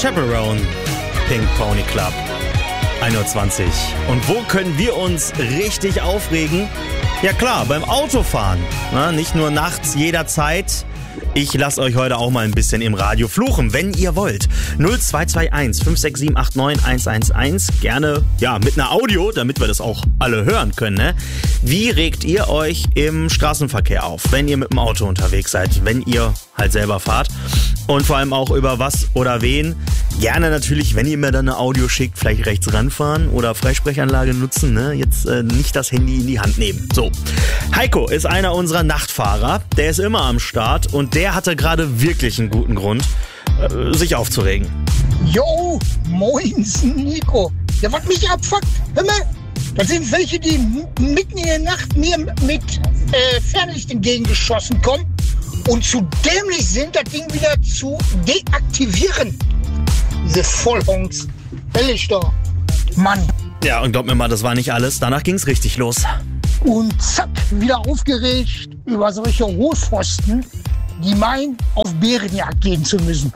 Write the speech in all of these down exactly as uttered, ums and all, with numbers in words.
Chaperone, Pink Pony Club, ein Uhr zwanzig. Und wo können wir uns richtig aufregen? Ja klar, beim Autofahren. Na, nicht nur nachts, jederzeit. Ich lasse euch heute auch mal ein bisschen im Radio fluchen, wenn ihr wollt. null zwei zwei eins fünf sechs sieben acht neun eins eins eins. Gerne, ja, mit einer Audio, damit wir das auch alle hören können, ne? Wie regt ihr euch im Straßenverkehr auf, wenn ihr mit dem Auto unterwegs seid, wenn ihr halt selber fahrt? Und vor allem auch über was oder wen. Gerne natürlich, wenn ihr mir dann eine Audio schickt, vielleicht rechts ranfahren oder Freisprechanlage nutzen, ne? Jetzt äh, nicht das Handy in die Hand nehmen. So, Heiko ist einer unserer Nachtfahrer, der ist immer am Start und der hatte gerade wirklich einen guten Grund, äh, sich aufzuregen. Jo, moins, Nico. Ja, was mich abfuckt, hör mal, das sind welche, die m- mitten in der Nacht mir mit äh, Fernlicht entgegengeschossen kommen und zu dämlich sind, das Ding wieder zu deaktivieren. Diese Vollhongs. Ehrlich doch. Mann. Ja, und glaub mir mal, das war nicht alles. Danach ging's richtig los. Und zack, wieder aufgeregt über solche Hochpfosten, die meinen, auf Bärenjagd gehen zu müssen.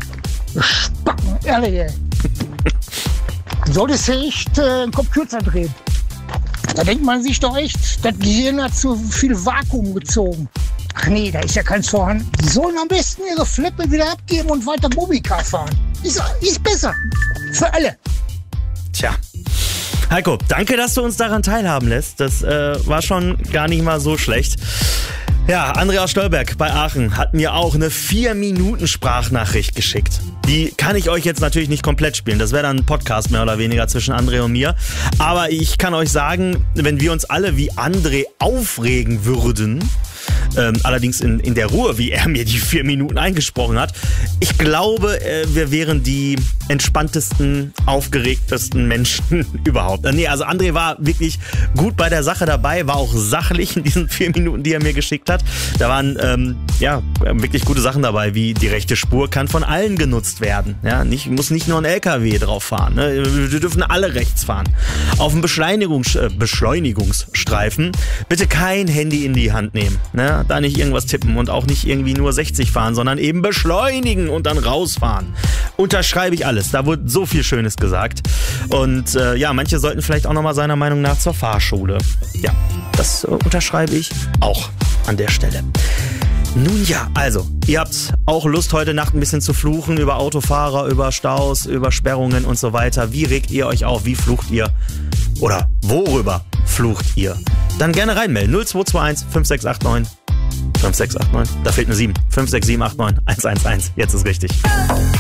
Spacken, ehrlich, ey. Solltest du echt äh, den Kopf kürzer drehen. Da denkt man sich doch echt, das Gehirn hat zu viel Vakuum gezogen. Ach nee, da ist ja keins vorhanden. Die sollen am besten ihre Flippe wieder abgeben und weiter Bobbycar fahren. Ist, ist besser. Für alle. Tja. Heiko, danke, dass du uns daran teilhaben lässt. Das äh, war schon gar nicht mal so schlecht. Ja, Andrea Stolberg bei Aachen hat mir auch eine vier Minuten Sprachnachricht geschickt. Die kann ich euch jetzt natürlich nicht komplett spielen. Das wäre dann ein Podcast mehr oder weniger zwischen André und mir. Aber ich kann euch sagen, wenn wir uns alle wie André aufregen würden, ähm, allerdings in, in der Ruhe, wie er mir die vier Minuten eingesprochen hat, ich glaube, äh, wir wären die entspanntesten, aufgeregtesten Menschen überhaupt. Äh, nee, also André war wirklich gut bei der Sache dabei, war auch sachlich in diesen vier Minuten, die er mir geschickt hat. Da waren ähm, ja wirklich gute Sachen dabei, wie die rechte Spur kann von allen genutzt werden. Ja, nicht, muss nicht nur ein L K W drauf fahren. Ne? Wir dürfen alle rechts fahren. Auf dem Beschleunigungs- äh, Beschleunigungsstreifen bitte kein Handy in die Hand nehmen. Ne? Da nicht irgendwas tippen und auch nicht irgendwie nur sechzig fahren, sondern eben beschleunigen und dann rausfahren. Unterschreibe ich alles. Da wurde so viel Schönes gesagt. Und äh, ja, manche sollten vielleicht auch nochmal seiner Meinung nach zur Fahrschule. Ja, das äh, unterschreibe ich auch an der Stelle. Nun ja, also, ihr habt auch Lust, heute Nacht ein bisschen zu fluchen über Autofahrer, über Staus, über Sperrungen und so weiter. Wie regt ihr euch auf? Wie flucht ihr? Oder worüber flucht ihr? Dann gerne reinmelden. null zwei zwei eins fünf sechs acht neun fünf sechs acht neun. Da fehlt eine sieben. fünf sechs sieben acht neun eins eins eins. Jetzt ist richtig.